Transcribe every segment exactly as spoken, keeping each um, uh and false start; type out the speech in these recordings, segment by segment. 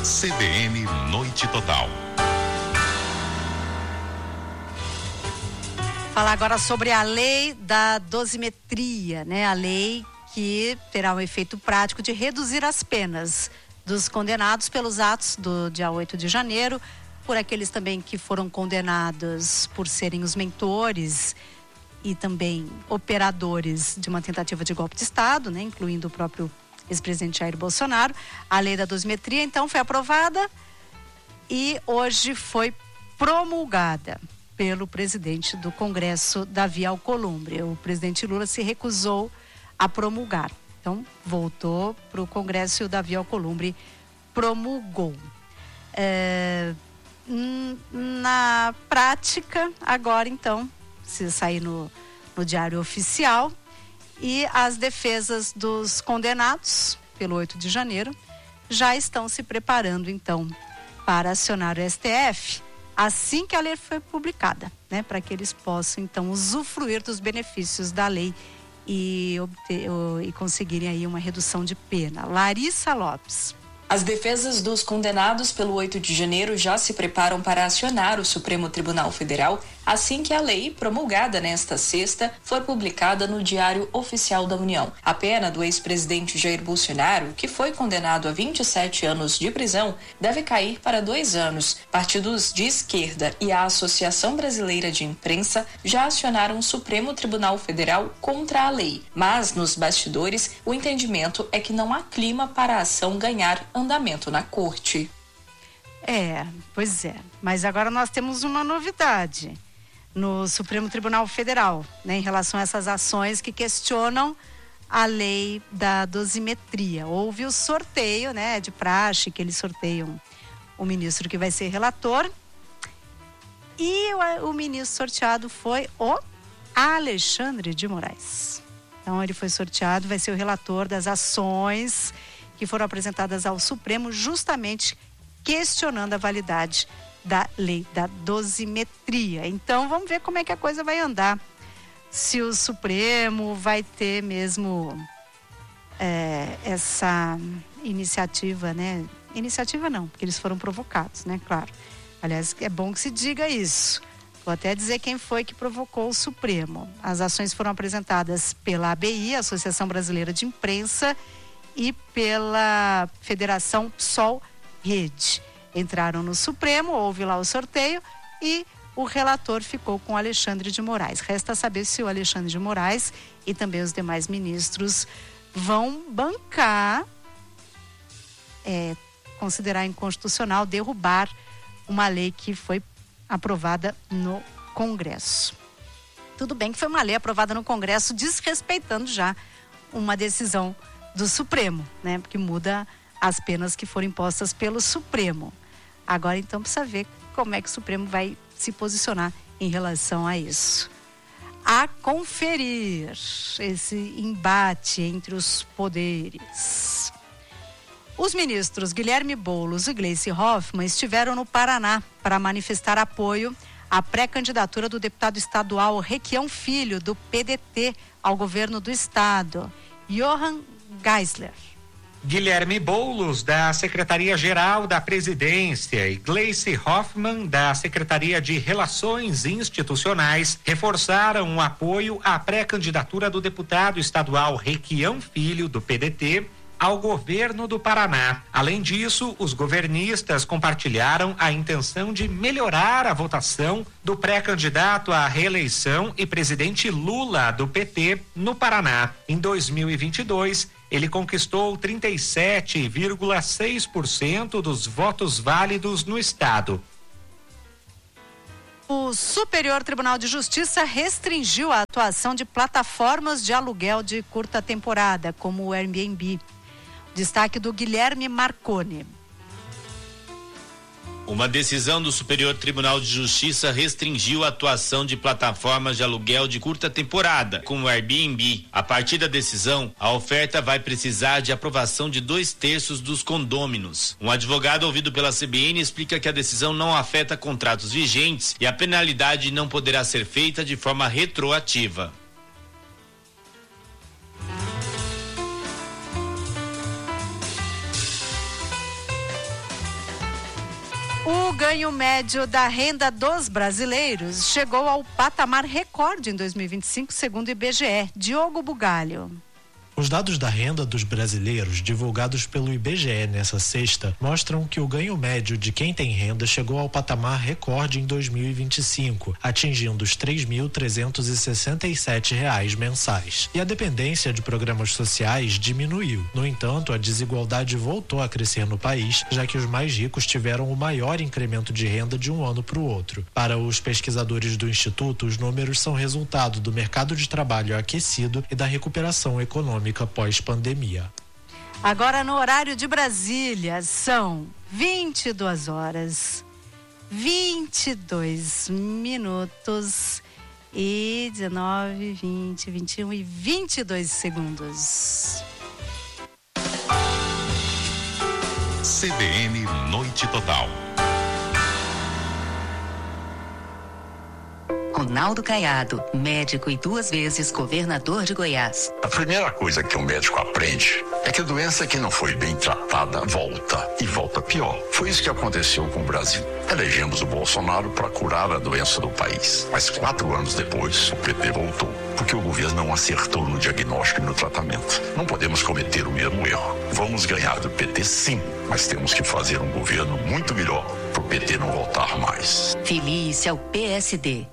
C B N Noite Total. Falar agora sobre a lei da dosimetria, né? A lei que terá um efeito prático de reduzir as penas dos condenados pelos atos do dia oito de janeiro, por aqueles também que foram condenados por serem os mentores e também operadores de uma tentativa de golpe de Estado, né? Incluindo o próprio ex-presidente Jair Bolsonaro. A lei da dosimetria, então, foi aprovada e hoje foi promulgada pelo presidente do Congresso, Davi Alcolumbre. O presidente Lula se recusou a promulgar. Então, voltou para o Congresso e o Davi Alcolumbre promulgou. É, na prática, agora, então, precisa sair no, no Diário Oficial, e as defesas dos condenados pelo oito de janeiro já estão se preparando, então, para acionar o S T F assim que a lei foi publicada, né, para que eles possam, então, usufruir dos benefícios da lei e, obter, e conseguirem aí uma redução de pena. Larissa Lopes. As defesas dos condenados pelo oito de janeiro já se preparam para acionar o Supremo Tribunal Federal assim que a lei, promulgada nesta sexta, for publicada no Diário Oficial da União. A pena do ex-presidente Jair Bolsonaro, que foi condenado a vinte e sete anos de prisão, deve cair para dois anos. Partidos de esquerda e a Associação Brasileira de Imprensa já acionaram o Supremo Tribunal Federal contra a lei. Mas, nos bastidores, o entendimento é que não há clima para a ação ganhar andamento na corte. É, pois é. Mas agora nós temos uma novidade no Supremo Tribunal Federal, né, em relação a essas ações que questionam a lei da dosimetria. Houve o sorteio, né, de praxe, que eles sorteiam o ministro que vai ser relator, e o, o ministro sorteado foi o Alexandre de Moraes. Então ele foi sorteado, vai ser o relator das ações que foram apresentadas ao Supremo, justamente questionando a validade da lei da dosimetria. Então vamos ver como é que a coisa vai andar, se o Supremo vai ter mesmo é, essa iniciativa, né? Iniciativa não, porque eles foram provocados, né? Claro. Aliás, é bom que se diga isso. Vou até dizer quem foi que provocou o Supremo. As ações foram apresentadas pela A B I, Associação Brasileira de Imprensa, e pela Federação P SOL Rede. Entraram no Supremo, houve lá o sorteio e o relator ficou com o Alexandre de Moraes. Resta saber se o Alexandre de Moraes e também os demais ministros vão bancar, é, considerar inconstitucional, derrubar uma lei que foi aprovada no Congresso. Tudo bem que foi uma lei aprovada no Congresso desrespeitando já uma decisão do Supremo, né? Porque muda as penas que foram impostas pelo Supremo. Agora, então, precisa ver como é que o Supremo vai se posicionar em relação a isso. A conferir esse embate entre os poderes. Os ministros Guilherme Boulos e Gleice Hoffmann estiveram no Paraná para manifestar apoio à pré-candidatura do deputado estadual Requião Filho, do P D T, ao governo do estado, Johann Geisler. Guilherme Boulos, da Secretaria-Geral da Presidência, e Gleice Hoffmann, da Secretaria de Relações Institucionais, reforçaram o apoio à pré-candidatura do deputado estadual Requião Filho, do P D T, ao governo do Paraná. Além disso, os governistas compartilharam a intenção de melhorar a votação do pré-candidato à reeleição e presidente Lula, do P T, no Paraná. Em dois mil e vinte e dois, ele conquistou trinta e sete vírgula seis por cento dos votos válidos no estado. O Superior Tribunal de Justiça restringiu a atuação de plataformas de aluguel de curta temporada, como o Airbnb. Destaque do Guilherme Marconi. Uma decisão do Superior Tribunal de Justiça restringiu a atuação de plataformas de aluguel de curta temporada, como o Airbnb. A partir da decisão, a oferta vai precisar de aprovação de dois terços dos condôminos. Um advogado ouvido pela C B N explica que a decisão não afeta contratos vigentes e a penalidade não poderá ser feita de forma retroativa. O ganho médio da renda dos brasileiros chegou ao patamar recorde em dois mil e vinte e cinco, segundo o I B G E. Diogo Bugalho. Os dados da renda dos brasileiros divulgados pelo I B G E nessa sexta mostram que o ganho médio de quem tem renda chegou ao patamar recorde em dois mil e vinte e cinco, atingindo os três mil trezentos e sessenta e sete reais mensais. E a dependência de programas sociais diminuiu. No entanto, a desigualdade voltou a crescer no país, já que os mais ricos tiveram o maior incremento de renda de um ano para o outro. Para os pesquisadores do Instituto, os números são resultado do mercado de trabalho aquecido e da recuperação econômica pós-pandemia. Agora no horário de Brasília são vinte e duas horas, vinte e dois minutos e dezenove, vinte, vinte e um e vinte e dois segundos. C B N Noite Total. Ronaldo Caiado, médico e duas vezes governador de Goiás. A primeira coisa que um médico aprende é que a doença que não foi bem tratada volta, e volta pior. Foi isso que aconteceu com o Brasil. Elegemos o Bolsonaro para curar a doença do país. Mas quatro anos depois, o P T voltou, porque o governo não acertou no diagnóstico e no tratamento. Não podemos cometer o mesmo erro. Vamos ganhar do P T sim, mas temos que fazer um governo muito melhor para o P T não voltar mais. Feliz ao P S D.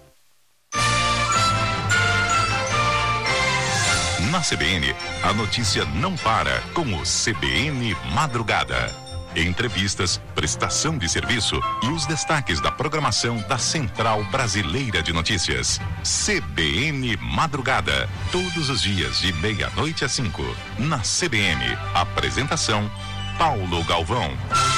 Na C B N, a notícia não para com o C B N Madrugada. Entrevistas, prestação de serviço e os destaques da programação da Central Brasileira de Notícias. C B N Madrugada, todos os dias de meia-noite a cinco. Na C B N, apresentação Paulo Galvão.